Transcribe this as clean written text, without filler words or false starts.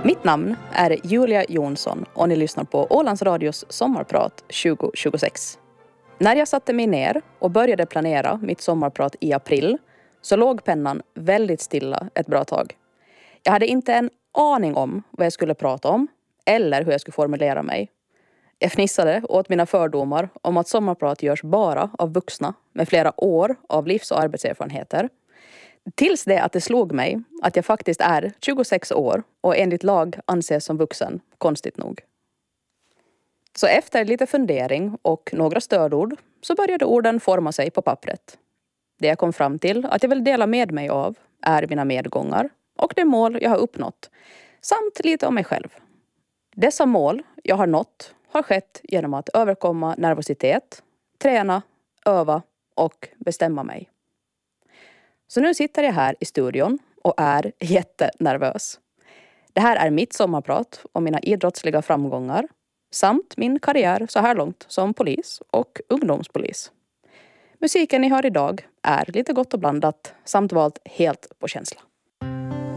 Mitt namn är Julia Jonsson och ni lyssnar på Ålands Radios sommarprat 2026. När jag satte mig ner och började planera mitt sommarprat i april så låg pennan väldigt stilla ett bra tag. Jag hade inte en aning om vad jag skulle prata om eller hur jag skulle formulera mig. Jag fnissade åt mina fördomar om att sommarprat görs bara av vuxna med flera år av livs- och arbetserfarenheter. Tills det att det slog mig att jag faktiskt är 26 år och enligt lag anses som vuxen, konstigt nog. Så efter lite fundering och några stödord så började orden forma sig på pappret. Det jag kom fram till att jag vill dela med mig av är mina medgångar och det mål jag har uppnått, samt lite om mig själv. Dessa mål jag har nått har skett genom att överkomma nervositet, träna, öva och bestämma mig. Så nu sitter jag här i studion och är jättenervös. Det här är mitt sommarprat om mina idrottsliga framgångar samt min karriär så här långt som polis och ungdomspolis. Musiken ni hör idag är lite gott och blandat samt valt helt på känsla.